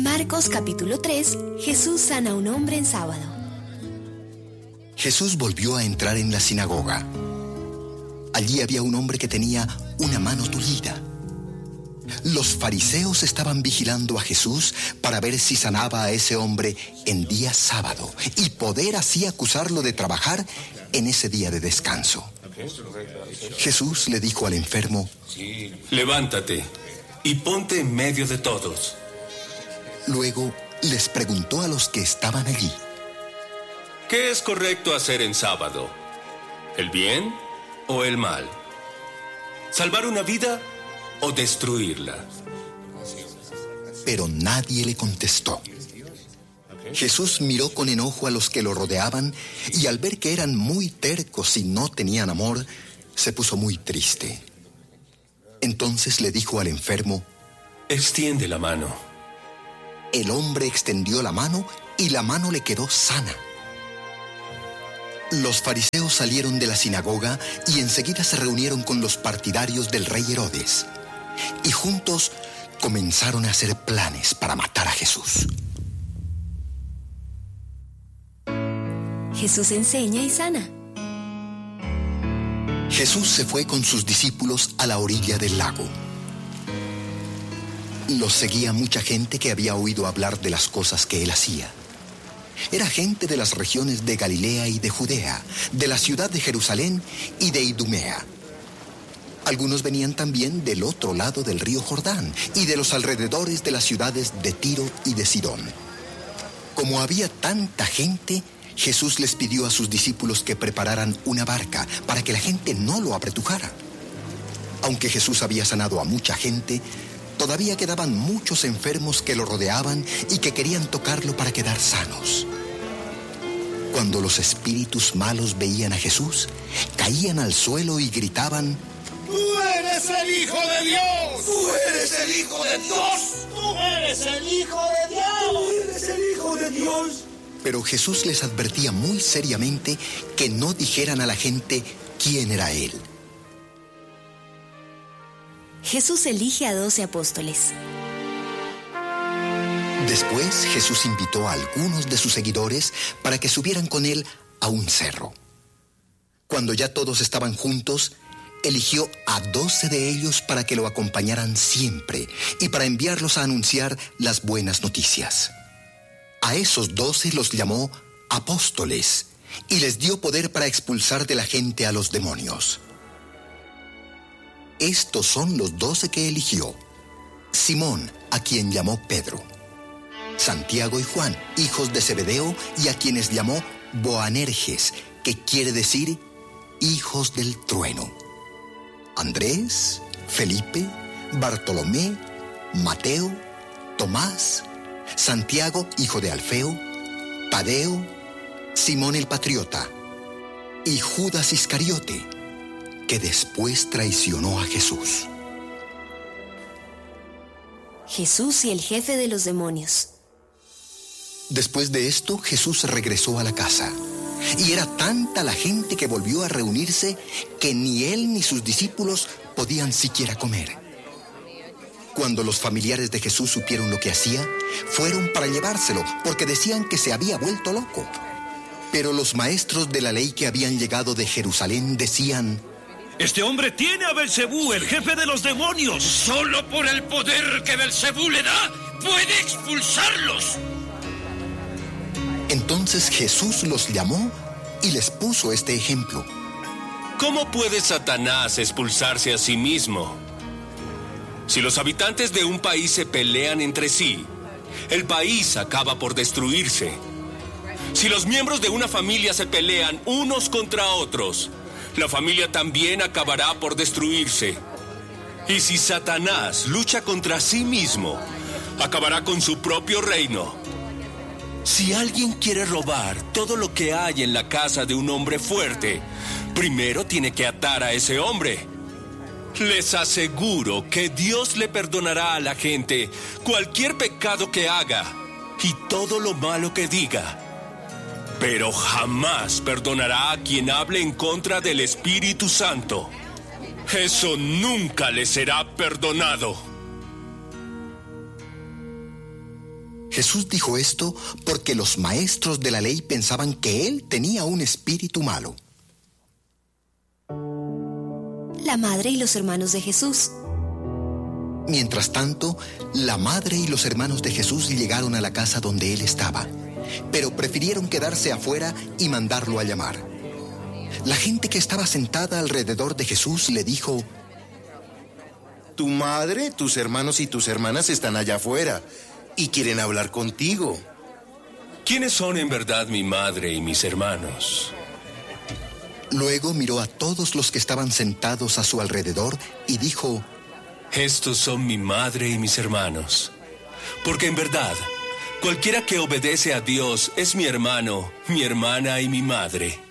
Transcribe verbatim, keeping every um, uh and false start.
Marcos capítulo tres, Jesús sana a un hombre en sábado. Jesús volvió a entrar en la sinagoga. Allí había un hombre que tenía una mano tulida. Los fariseos estaban vigilando a Jesús para ver si sanaba a ese hombre en día sábado y poder así acusarlo de trabajar en ese día de descanso. Jesús le dijo al enfermo: levántate y ponte en medio de todos. Luego les preguntó a los que estaban allí: ¿qué es correcto hacer en sábado? ¿El bien o el mal? ¿Salvar una vida o destruirla? Pero nadie le contestó. Jesús miró con enojo a los que lo rodeaban y al ver que eran muy tercos y no tenían amor, se puso muy triste. Entonces le dijo al enfermo: extiende la mano. El hombre extendió la mano y la mano le quedó sana. Los fariseos salieron de la sinagoga y enseguida se reunieron con los partidarios del rey Herodes. Y juntos comenzaron a hacer planes para matar a Jesús. Jesús enseña y sana. Jesús se fue con sus discípulos a la orilla del lago. Los seguía mucha gente que había oído hablar de las cosas que él hacía. Era gente de las regiones de Galilea y de Judea, de la ciudad de Jerusalén y de Idumea. Algunos venían también del otro lado del río Jordán y de los alrededores de las ciudades de Tiro y de Sidón. Como había tanta gente, Jesús les pidió a sus discípulos que prepararan una barca para que la gente no lo apretujara. Aunque Jesús había sanado a mucha gente, todavía quedaban muchos enfermos que lo rodeaban y que querían tocarlo para quedar sanos. Cuando los espíritus malos veían a Jesús, caían al suelo y gritaban: ¡Tú eres el Hijo de Dios! ¡Tú eres el Hijo de Dios! ¡Tú eres el Hijo de Dios! ¡Tú eres el Hijo de Dios! Pero Jesús les advertía muy seriamente que no dijeran a la gente quién era él. Jesús elige a doce apóstoles. Después Jesús invitó a algunos de sus seguidores para que subieran con él a un cerro. Cuando ya todos estaban juntos, eligió a doce de ellos para que lo acompañaran siempre y para enviarlos a anunciar las buenas noticias. A esos doce los llamó apóstoles y les dio poder para expulsar de la gente a los demonios. Estos son los doce que eligió: Simón, a quien llamó Pedro; Santiago y Juan, hijos de Zebedeo, y a quienes llamó Boanerges, que quiere decir hijos del trueno; Andrés, Felipe, Bartolomé, Mateo, Tomás, Santiago, hijo de Alfeo, Tadeo, Simón el patriota y Judas Iscariote, que después traicionó a Jesús. Jesús y el jefe de los demonios. Después de esto, Jesús regresó a la casa. Y era tanta la gente que volvió a reunirse que ni él ni sus discípulos podían siquiera comer. Cuando los familiares de Jesús supieron lo que hacía, fueron para llevárselo, porque decían que se había vuelto loco. Pero los maestros de la ley que habían llegado de Jerusalén decían: este hombre tiene a Belcebú, el jefe de los demonios. Solo por el poder que Belcebú le da, puede expulsarlos. Entonces Jesús los llamó y les puso este ejemplo. ¿Cómo puede Satanás expulsarse a sí mismo? Si los habitantes de un país se pelean entre sí, el país acaba por destruirse. Si los miembros de una familia se pelean unos contra otros, la familia también acabará por destruirse. Y si Satanás lucha contra sí mismo, acabará con su propio reino. Si alguien quiere robar todo lo que hay en la casa de un hombre fuerte, primero tiene que atar a ese hombre. Les aseguro que Dios le perdonará a la gente cualquier pecado que haga y todo lo malo que diga. Pero jamás perdonará a quien hable en contra del Espíritu Santo. Eso nunca le será perdonado. Jesús dijo esto porque los maestros de la ley pensaban que él tenía un espíritu malo. La madre y los hermanos de Jesús. Mientras tanto, la madre y los hermanos de Jesús llegaron a la casa donde él estaba, pero prefirieron quedarse afuera y mandarlo a llamar. La gente que estaba sentada alrededor de Jesús le dijo: Tu madre, tus hermanos y tus hermanas están allá afuera y quieren hablar contigo. ¿Quiénes son en verdad mi madre y mis hermanos? Luego miró a todos los que estaban sentados a su alrededor y dijo: Estos son mi madre y mis hermanos. Porque en verdad, cualquiera que obedece a Dios es mi hermano, mi hermana y mi madre.